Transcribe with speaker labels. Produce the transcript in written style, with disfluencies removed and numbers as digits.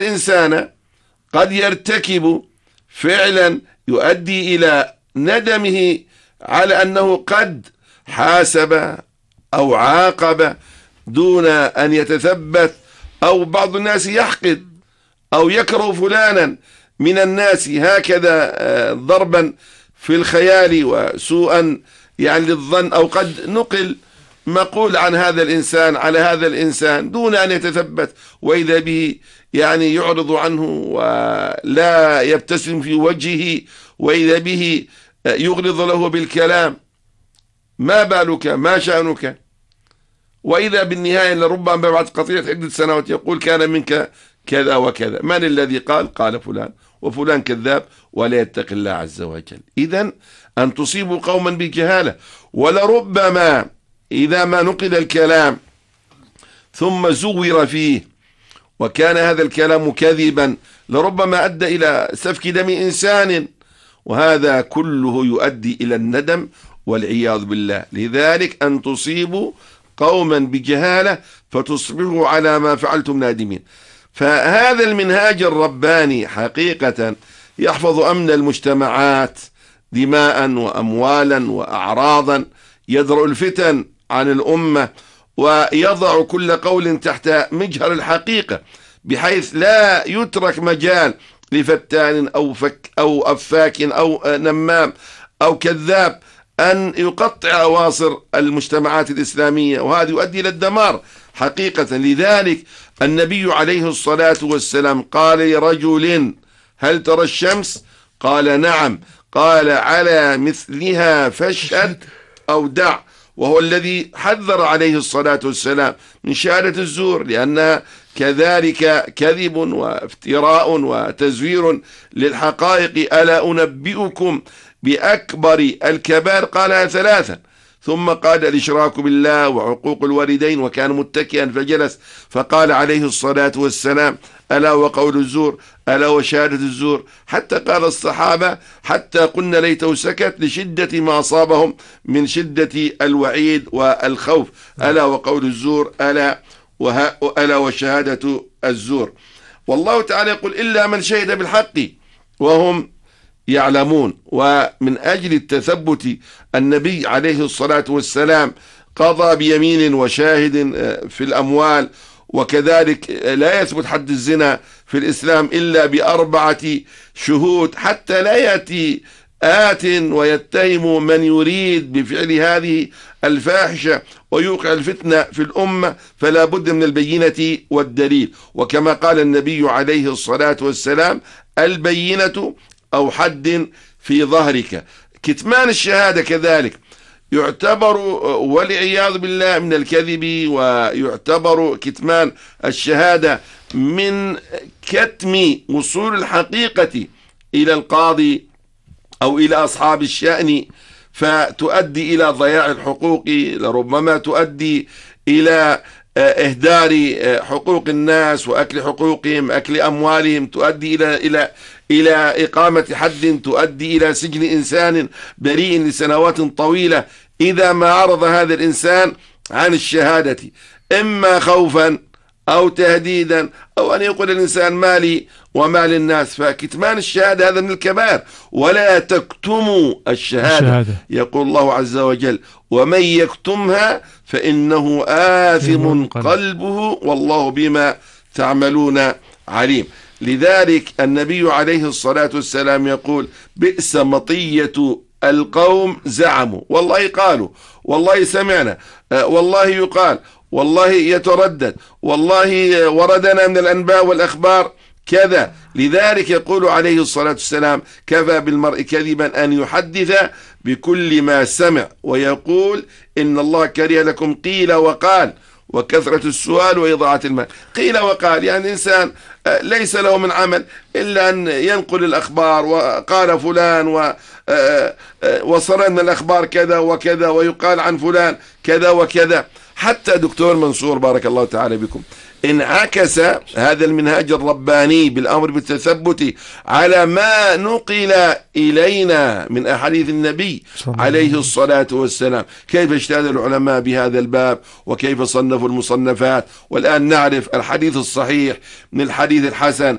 Speaker 1: الإنسان قد يرتكب فعلا يؤدي إلى ندمه على أنه قد حاسب أو عاقب دون أن يتثبت، أو بعض الناس يحقد أو يكره فلانا من الناس هكذا ضربا في الخيال وسوءا يعني للظن، أو قد نقل مقول عن هذا الإنسان على هذا الإنسان دون أن يتثبت، وإذا به يعني يعرض عنه ولا يبتسم في وجهه، وإذا به يغلظ له بالكلام: ما بالك، ما شأنك؟ وإذا بالنهاية لربما بعد قطيعة عدة سنوات يقول: كان منك كذا وكذا. من الذي قال؟ قال فلان، وفلان كذاب ولا يتقي الله عز وجل. إذن أن تصيبوا قوما بجهالة، ولربما إذا ما نقل الكلام ثم زور فيه وكان هذا الكلام كذبا لربما أدى إلى سفك دم إنسان، وهذا كله يؤدي إلى الندم والعياذ بالله. لذلك أن تصيبوا قوما بجهالة فتصبحوا على ما فعلتم نادمين. فهذا المنهاج الرباني حقيقة يحفظ أمن المجتمعات دماء وأموالا وأعراضا، يدرأ الفتن عن الأمة، ويضع كل قول تحت مجهر الحقيقة، بحيث لا يترك مجال لفتان أو أفاك أو نمام أو كذاب أن يقطع أواصر المجتمعات الإسلامية، وهذا يؤدي إلى الدمار حقيقة. لذلك النبي عليه الصلاة والسلام قال لرجل: هل ترى الشمس؟ قال: نعم. قال: على مثلها فاشهد أو دع. وهو الذي حذر عليه الصلاة والسلام من شهادة الزور، لأنها كذلك كذب وافتراء وتزوير للحقائق. ألا أنبئكم بأكبر الكبائر؟ قالها ثلاثا، ثم قال: الإشراك بالله وعقوق الوالدين، وكان متكئا فجلس، فقال عليه الصلاة والسلام: ألا وقول الزور، ألا وشهادة الزور، حتى قال الصحابة: حتى قلنا ليته سكت لشدة ما أصابهم من شدة الوعيد والخوف. ألا وقول الزور، ألا وشهادة الزور. والله تعالى يقول: إلا من شهد بالحق وهم يعلمون. ومن أجل التثبت النبي عليه الصلاة والسلام قضى بيمين وشاهد في الأموال، وكذلك لا يثبت حد الزنا في الإسلام إلا ب4 شهود، حتى لا يأتي آت ويتهم من يريد بفعل هذه الفاحشة ويوقع الفتنة في الأمة، فلا بد من البينة والدليل. وكما قال النبي عليه الصلاة والسلام: البينة أو حد في ظهرك. كتمان الشهادة كذلك يعتبر والعياذ بالله من الكذب، ويعتبر كتمان الشهادة من كتم وصول الحقيقة إلى القاضي أو إلى أصحاب الشأن، فتؤدي إلى ضياع الحقوق، لربما تؤدي إلى إهدار حقوق الناس وأكل حقوقهم، أكل أموالهم، تؤدي إلى إقامة حد، تؤدي إلى سجن إنسان بريء لسنوات طويلة إذا ما عرض هذا الإنسان عن الشهادة، إما خوفا أو تهديدا أو أن يقول الإنسان مالي ومال الناس. فكتمان الشهادة هذا من الكبائر. ولا تكتموا الشهادة. يقول الله عز وجل: ومن يكتمها فإنه آثم قلبه والله بما تعملون عليم. لذلك النبي عليه الصلاة والسلام يقول: بئس مطية القوم زعموا، والله قالوا، والله سمعنا، والله يقال، والله يتردد، والله وردنا من الأنباء والأخبار كذا. لذلك يقول عليه الصلاة والسلام: كفى بالمرء كذبا أن يحدث بكل ما سمع، ويقول: إن الله كره لكم قيل وقال وكثرة السؤال وإضاعة المال. قيل وقال يعني الإنسان ليس له من عمل إلا أن ينقل الأخبار، وقال فلان وصلنا من الأخبار كذا وكذا، ويقال عن فلان كذا وكذا. حتى دكتور منصور بارك الله تعالى بكم انعكس هذا المنهاج الرباني بالأمر بالتثبت على ما نقل إلينا من أحاديث النبي عليه الصلاة والسلام. كيف اجتهد العلماء بهذا الباب وكيف صنفوا المصنفات، والآن نعرف الحديث الصحيح من الحديث الحسن